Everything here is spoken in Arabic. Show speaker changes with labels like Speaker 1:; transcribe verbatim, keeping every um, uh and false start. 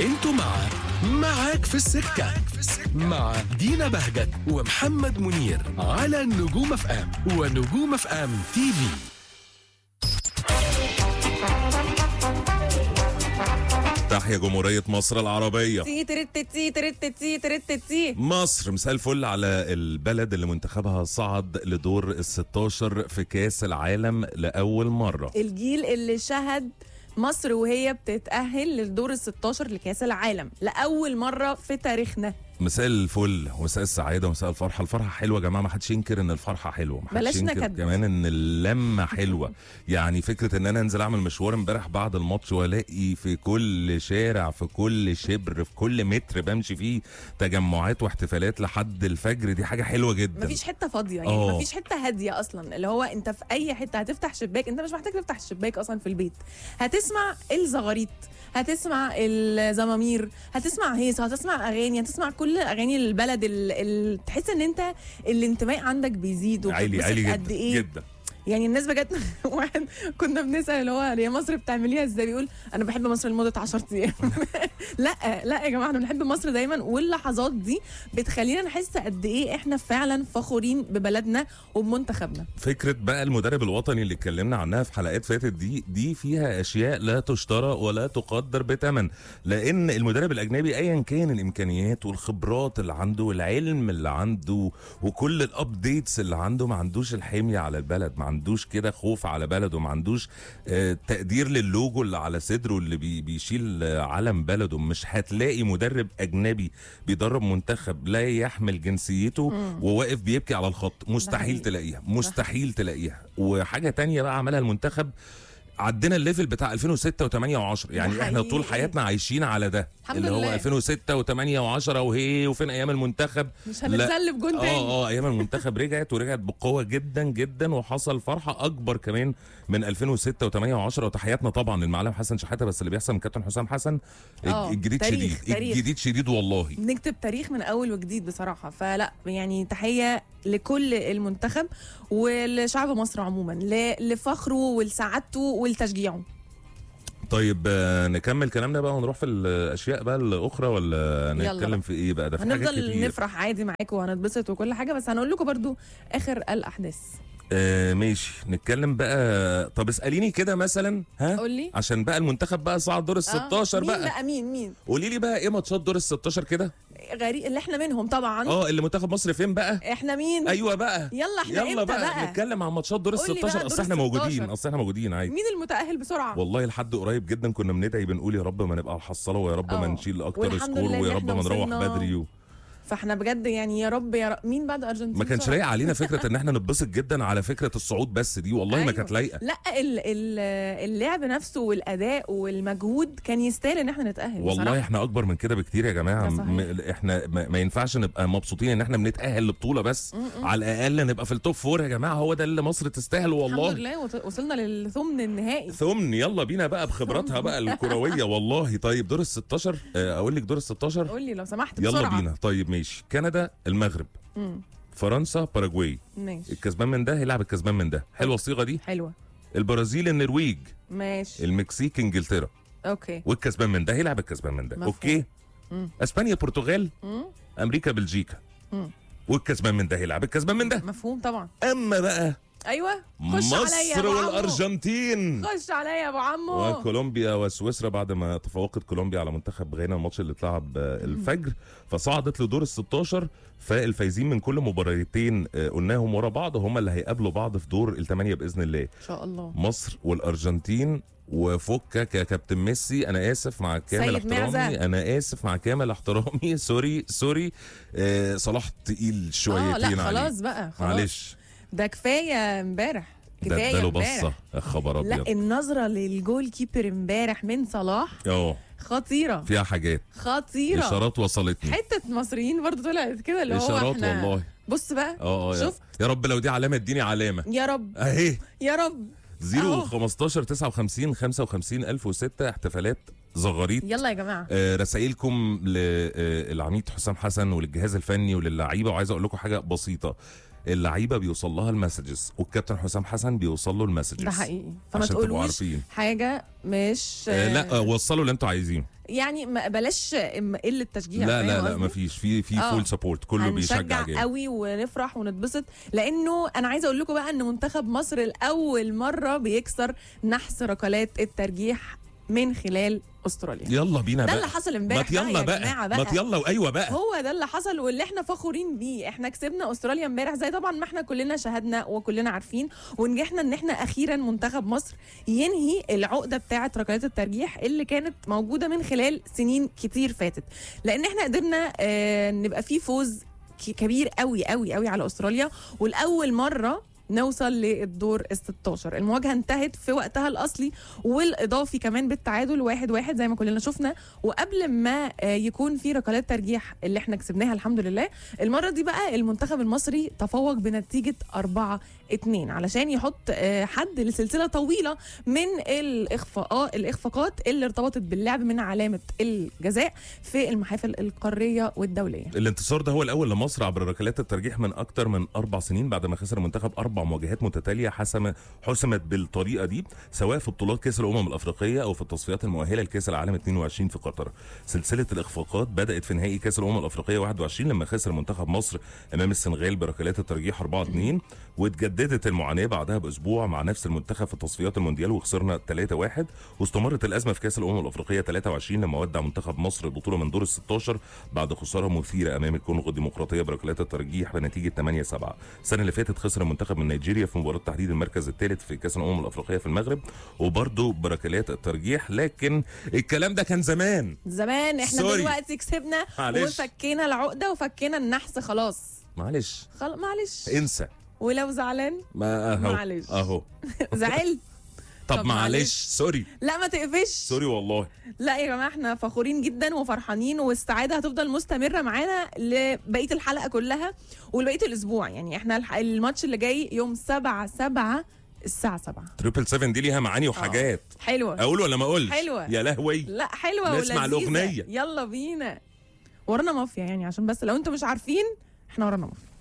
Speaker 1: انتوا مع معاك في السكة مع دينا بهجت ومحمد منير على نجوم اف ام ونجوم اف ام تي في.
Speaker 2: تحيا جمهورية مصر العربية.
Speaker 3: تي ترت تي ترت تي ترت تي
Speaker 2: مصر مساء الفل على البلد اللي منتخبها صعد لدور الستاشر في كاس العالم لأول مرة.
Speaker 3: الجيل اللي شهد مصر وهي بتتأهل للدور الستاشر لكاس العالم لأول مرة في تاريخنا.
Speaker 2: مساء الفل ومساء السعادة ومساء الفرحة. الفرحة حلوة يا جماعة، ما حدش ينكر ان الفرحة حلوة، ما حدش
Speaker 3: بلاش
Speaker 2: ينكر
Speaker 3: نكد.
Speaker 2: كمان ان اللمة حلوة. يعني فكرة ان انا انزل اعمل مشوار امبارح بعد الماتش والاقي في كل شارع في كل شبر في كل متر بمشي فيه تجمعات واحتفالات لحد الفجر، دي حاجة حلوة جدا.
Speaker 3: مفيش حتة فاضية، يعني
Speaker 2: أوه.
Speaker 3: مفيش حتة هادية أصلا، اللي هو أنت في أي حتة هتفتح شباك، أنت مش محتاج تفتح الشباك أصلا في البيت، هتسمع الزغاريط، هتسمع الزمامير، هتسمع هيص، هتسمع اغاني، هتسمع كل اغاني البلد، ال... ال... تحس ان انت الانتماء عندك بيزيد
Speaker 2: عالي عالي
Speaker 3: قد
Speaker 2: جدا
Speaker 3: ايه
Speaker 2: جدا.
Speaker 3: يعني الناس بجد واحد كنا بنسال اللي هو هي مصر بتعمليها ازاي، بيقول انا بحب مصر لمده عشرة ايام. لا لا يا جماعه، احنا بنحب مصر دايما، واللحظات دي بتخلينا نحس قد ايه احنا فعلا فخورين ببلدنا وبمنتخبنا.
Speaker 2: فكره بقى المدرب الوطني اللي اتكلمنا عنها في حلقات فاتت دي دي فيها اشياء لا تشترى ولا تقدر بثمن، لان المدرب الاجنبي ايا كان الامكانيات والخبرات اللي عنده والعلم اللي عنده وكل الابديتس اللي عنده، ما عندوش الحميه على البلد، ما عندوش كده خوف على بلده، ما عندوش آه تقدير للوجو اللي على صدره اللي بي بيشيل آه علم بلده. مش هتلاقي مدرب اجنبي بيدرب منتخب لا يحمل جنسيته مم. وواقف بيبكي على الخط، مستحيل تلاقيها، مستحيل تلاقيها. وحاجه تانية بقى عملها المنتخب، عدينا الليفل بتاع ألفين وستة وثمانية وعشرة، يعني احنا طول حياتنا عايشين على ده اللي هو لله. ألفين وستة وثمانية وعشرة وهي وفين ايام المنتخب،
Speaker 3: مش هنتسلب جون تاني.
Speaker 2: اه اه ايام المنتخب رجعت ورجعت بقوه جدا جدا، وحصل فرحه اكبر كمان من ألفين وستة وثمانية وعشرة. وتحياتنا طبعا للمعلم حسن شحاته، بس اللي بيحصل من كابتن حسام حسن الجديد
Speaker 3: تاريخ
Speaker 2: شديد تاريخ. الجديد شديد والله،
Speaker 3: نكتب تاريخ من اول وجديد بصراحه. فلا يعني تحيه لكل المنتخب ولشعب مصر عموما لفخره ولسعادته ولتشجيعه.
Speaker 2: طيب نكمل كلامنا بقى ونروح في الاشياء بقى الاخرى، ولا نتكلم في ايه بقى؟ ده في حاجات كتير.
Speaker 3: هنفضل نفرح عادي معاكم وهنتبسط وكل حاجه، بس هنقول لكم برضو اخر الاحداث.
Speaker 2: آه ماشي، نتكلم بقى. طب اساليني كده مثلا، ها
Speaker 3: قولي،
Speaker 2: عشان بقى المنتخب بقى صعد دور ال ستاشر.
Speaker 3: آه.
Speaker 2: بقى
Speaker 3: مين بقى مين مين
Speaker 2: قولي لي بقى ايه ماتشات دور ال ستاشر كده
Speaker 3: غريب اللي احنا منهم طبعا.
Speaker 2: اه اللي منتخب مصر فين بقى؟
Speaker 3: احنا مين؟
Speaker 2: ايوه بقى
Speaker 3: يلا احنا
Speaker 2: يلا
Speaker 3: بقى,
Speaker 2: بقى نتكلم عن ماتشات دور ال ستاشر. اصل احنا موجودين اصل احنا موجودين عادي.
Speaker 3: مين المتاهل بسرعه؟
Speaker 2: والله لحد قريب جدا كنا بندعي بنقول يا رب ما نبقى الحصاله، ويا رب ما نشيل اكتر سكور، ويا رب ما نروح بدري و...
Speaker 3: فاحنا بجد يعني يا رب يا رب. مين بعد ارجنتين؟
Speaker 2: ما كانش لايق علينا فكره ان احنا نتبسط جدا على فكره الصعود بس دي، والله أيوة. ما كانت لايقه.
Speaker 3: لا اللعب نفسه والاداء والمجهود كان يستاهل ان احنا نتاهل
Speaker 2: والله
Speaker 3: بصراحة.
Speaker 2: احنا اكبر من كده بكتير يا جماعه. م... احنا ما... ما ينفعش نبقى مبسوطين ان احنا بنتاهل لبطوله بس، م -م. على الاقل نبقى في التوب فور يا جماعه، هو ده اللي مصر تستاهل والله.
Speaker 3: الحمد لله وصلنا للثمن النهائي.
Speaker 2: ثمن يلا بينا بقى بخبراتها بقى الكرويه والله. طيب دور ال ستاشر، اقول لك دور ال ستاشر،
Speaker 3: قول لي لو سمحت بسرعه.
Speaker 2: يلا بينا. طيب ماشي، كندا المغرب، مم. فرنسا باراجواي،
Speaker 3: ماشي.
Speaker 2: الكسبان من ده هيلعب الكسبان من ده. حلوه الصيغه دي،
Speaker 3: حلوه.
Speaker 2: البرازيل النرويج،
Speaker 3: ماشي.
Speaker 2: المكسيك انجلترا،
Speaker 3: اوكي،
Speaker 2: والكسبان من ده هيلعب الكسبان من ده. مفهوم. اوكي.
Speaker 3: مم.
Speaker 2: اسبانيا برتغال، مم. امريكا بلجيكا، مم. والكسبان من ده هيلعب الكسبان من ده.
Speaker 3: مفهوم طبعا.
Speaker 2: اما بقى
Speaker 3: ايوه خش عليا
Speaker 2: مصر والارجنتين،
Speaker 3: خش عليا يا ابو عمو،
Speaker 2: وكولومبيا وسويسرا بعد ما تفوقت كولومبيا على منتخب غانا الماتش اللي اتلعب الفجر، فصعدت لدور ال ستاشر. فالفايزين من كل مباراتين قلناهم ورا بعض هم اللي هيقابلوا بعض في دور الثمانيه باذن الله
Speaker 3: ان شاء الله.
Speaker 2: مصر والارجنتين. وفكك يا كابتن ميسي، انا اسف مع كامل احترامي، انا اسف مع كامل احترامي سوري سوري آه صلاح تقيل شويتين.
Speaker 3: اه لا خلاص بقى خلاص،
Speaker 2: معلش
Speaker 3: ده كفايه امبارح، كفايه
Speaker 2: ده له بصه يا خبر ابيض.
Speaker 3: لا النظره للجول كيبر امبارح من صلاح
Speaker 2: اه
Speaker 3: خطيره،
Speaker 2: فيها حاجات
Speaker 3: خطيره،
Speaker 2: اشارات وصلتني،
Speaker 3: حته مصريين برضو طلعت كده اللي هو
Speaker 2: اشارات
Speaker 3: احنا
Speaker 2: والله.
Speaker 3: بص بقى
Speaker 2: اه
Speaker 3: شفت
Speaker 2: يا رب لو دي علامه اديني علامه
Speaker 3: يا رب
Speaker 2: اهي
Speaker 3: يا رب.
Speaker 2: زيرو خمستاشر تسعة وخمسين خمسة وخمسين ألف وستة احتفالات زغاريط.
Speaker 3: يلا يا جماعه
Speaker 2: آه رسائلكم للعميد حسام حسن وللجهاز الفني وللعيبه. وعايز اقول لكم حاجه بسيطه، اللعيبه بيوصل لها المسجز والكابتن حسام حسن بيوصل له المسجز،
Speaker 3: ده حقيقي. فما تقولوش حاجه مش
Speaker 2: آه لا وصلوا اللي انتوا عايزينه
Speaker 3: يعني ما بلاش قله تشجيع.
Speaker 2: لا لا لا مفيش، في في فول سبورت، كله بيشجع جامد
Speaker 3: قوي ونفرح ونتبسط، لانه انا عايزه اقول لكم بقى ان منتخب مصر لاول مره بيكسر نحس ركلات الترجيح من خلال استراليا.
Speaker 2: يلا بينا
Speaker 3: ده
Speaker 2: بقى،
Speaker 3: اللي حصل امبارح.
Speaker 2: ما يلا بقى, بقى. ما يلا وايوه بقى،
Speaker 3: هو ده اللي حصل واللي احنا فخورين بيه. احنا كسبنا استراليا امبارح زي طبعا ما احنا كلنا شاهدنا وكلنا عارفين، ونجحنا ان احنا اخيرا منتخب مصر ينهي العقده بتاعه ركلات الترجيح اللي كانت موجوده من خلال سنين كتير فاتت، لان احنا قدرنا اه نبقى فيه فوز كبير قوي قوي قوي على استراليا، والاول مره نوصل للدور الستاشر. المواجهة انتهت في وقتها الأصلي والإضافي كمان بالتعادل واحد واحد زي ما كلنا شفنا، وقبل ما يكون في ركلات ترجيح اللي احنا كسبناها الحمد لله. المرة دي بقى المنتخب المصري تفوق بنتيجة أربعة اتنين علشان يحط حد لسلسلة طويلة من الإخفاقات الإخفاقات اللي ارتبطت باللعب من علامة الجزاء في المحافل القارية والدولية.
Speaker 2: الانتصار ده هو الأول لمصر عبر ركلات الترجيح من أكتر من أربع سنين بعد ما خسر المنتخب أربع مواجهات متتالية حسم حسمت بالطريقة دي، سواء في بطولات كأس الأمم الأفريقية أو في التصفيات المؤهلة لكأس العالم اتنين وعشرين في قطر. سلسلة الإخفاقات بدأت في نهائي كأس الأمم الأفريقية واحد وعشرين لما خسر منتخب مصر أمام السنغال بركلات الترجيح أربعة اتنين، واتجددت المعاناة بعدها بأسبوع مع نفس المنتخب في تصفيات المونديال وخسرنا ثلاثة واحد، واستمرت الأزمة في كأس الأمم الأفريقية ثلاثة وعشرين لما ودع منتخب مصر البطولة من دور الستاشر بعد خسارة مثيرة أمام الكونغو الديمقراطية بركلات الترجيح بنتيجة ثمانية سبعة. السنة اللي فاتت خسر المنتخب من نيجيريا في مباراة تحديد المركز الثالث في كأس الأمم الأفريقية في المغرب وبرضه بركلات الترجيح، لكن الكلام ده كان زمان
Speaker 3: زمان. احنا
Speaker 2: سوري.
Speaker 3: دلوقتي كسبنا
Speaker 2: معلش.
Speaker 3: وفكينا العقدة وفكينا النحس خلاص.
Speaker 2: معلش
Speaker 3: خل... معلش
Speaker 2: انسى.
Speaker 3: ولو زعلان
Speaker 2: ما اهو
Speaker 3: معلش
Speaker 2: اهو
Speaker 3: زعلت
Speaker 2: طب,
Speaker 3: طب
Speaker 2: معلش.
Speaker 3: معلش.
Speaker 2: سوري
Speaker 3: لا ما تقفش،
Speaker 2: سوري والله.
Speaker 3: لا يا جماعه احنا فخورين جدا وفرحانين، والسعاده هتفضل مستمره معانا لبقيه الحلقه كلها ولبقيه الاسبوع. يعني احنا الح- الماتش اللي جاي يوم سبعة سبعة الساعه سبعة.
Speaker 2: تريبل سفن دي ليها معاني وحاجات.
Speaker 3: حلوه.
Speaker 2: اقول ولا ما اقولش؟
Speaker 3: حلوه.
Speaker 2: يا لهوي.
Speaker 3: لا حلوه
Speaker 2: نسمع
Speaker 3: ولذيذة.
Speaker 2: الأغنية.
Speaker 3: يلا بينا. ورانا مافيا، يعني عشان بس لو انتم مش عارفين احنا ورانا مافيا.